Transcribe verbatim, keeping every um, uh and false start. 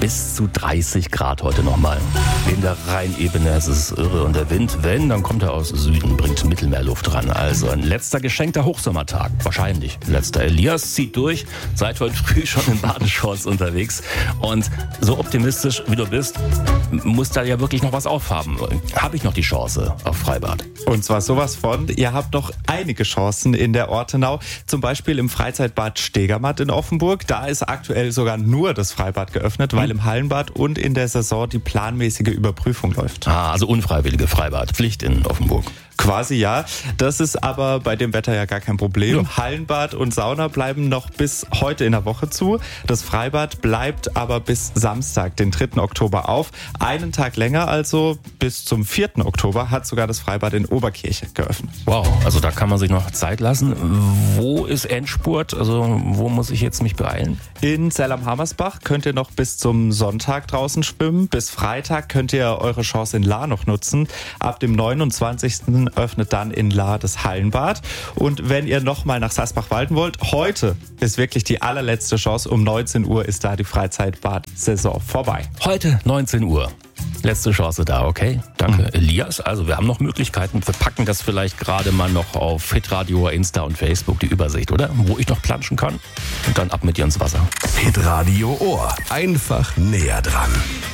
bis zu dreißig Grad heute nochmal. In der Rheinebene ist es irre und der Wind, wenn, dann kommt er aus Süden, bringt Mittelmeerluft ran. Also ein letzter geschenkter Hochsommertag, wahrscheinlich. Letzter. Elias zieht durch, seit heute früh schon in Badeshorts unterwegs. Und so optimistisch wie du bist, muss da ja wirklich noch was aufhaben. Habe ich noch die Chance auf Freibad? Und zwar sowas von, ihr habt noch einige Chancen in der Ortenau. Zum Beispiel im Freizeitbad Stegermatt in Offenburg. Da ist aktuell sogar nur das Freibad geöffnet, weil im Hallenbad und in der Saison die planmäßige Überprüfung läuft. Ah, also unfreiwillige Freibadpflicht in Offenburg. Quasi ja. Das ist aber bei dem Wetter ja gar kein Problem. Ja. Hallenbad und Sauna bleiben noch bis heute in der Woche zu. Das Freibad bleibt aber bis Samstag, den dritten Oktober auf. Einen Tag länger, also bis zum vierten Oktober, hat sogar das Freibad in Oberkirche geöffnet. Wow, also da kann man sich noch Zeit lassen. Wo ist Endspurt? Also wo muss ich jetzt mich beeilen? In Zell am Hammersbach könnt ihr noch bis zum Sonntag draußen schwimmen. Bis Freitag könnt ihr eure Chance in Lahr noch nutzen. Ab dem neunundzwanzigsten öffnet dann in Lahr das Hallenbad. Und wenn ihr nochmal nach Sasbach-Walden wollt, heute ist wirklich die allerletzte Chance. Um neunzehn Uhr ist da die Freizeitbad-Saison vorbei. Heute neunzehn Uhr. Letzte Chance da, okay? Danke, mhm. Elias. Also wir haben noch Möglichkeiten. Wir packen das vielleicht gerade mal noch auf Hitradio, Insta und Facebook, die Übersicht, oder? Wo ich noch planschen kann. Und dann ab mit dir ins Wasser. Hitradio Ohr. Einfach näher dran.